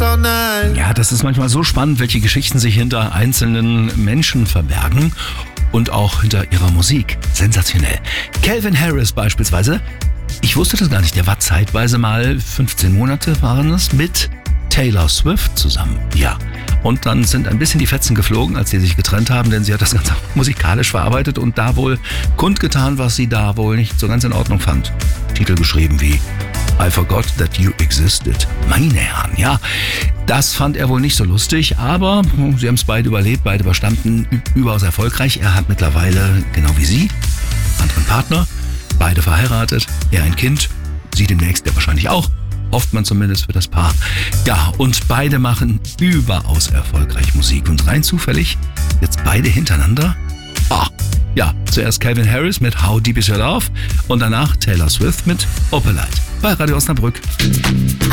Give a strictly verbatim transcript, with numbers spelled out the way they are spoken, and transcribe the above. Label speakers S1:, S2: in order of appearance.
S1: all night.
S2: Ja, das ist manchmal so spannend, welche Geschichten sich hinter einzelnen Menschen verbergen und auch hinter ihrer Musik. Sensationell. Calvin Harris beispielsweise, ich wusste das gar nicht, der war zeitweise mal, fünfzehn Monate waren es, mit Taylor Swift zusammen. Ja. Und dann sind ein bisschen die Fetzen geflogen, als sie sich getrennt haben, denn sie hat das Ganze musikalisch verarbeitet und da wohl kundgetan, was sie da wohl nicht so ganz in Ordnung fand. Titel geschrieben wie I Forgot That You Existed. Meine Herren, ja, das fand er wohl nicht so lustig, aber sie haben es beide überlebt, beide überstanden, überaus erfolgreich. Er hat mittlerweile, genau wie sie, einen anderen Partner, beide verheiratet, er ein Kind, sie demnächst ja wahrscheinlich auch. Hofft man zumindest für das Paar. Ja, und beide machen überaus erfolgreich Musik. Und rein zufällig, jetzt beide hintereinander. Ah, ja, zuerst Calvin Harris mit How Deep Is Your Love und danach Taylor Swift mit Opalite bei Radio Osnabrück.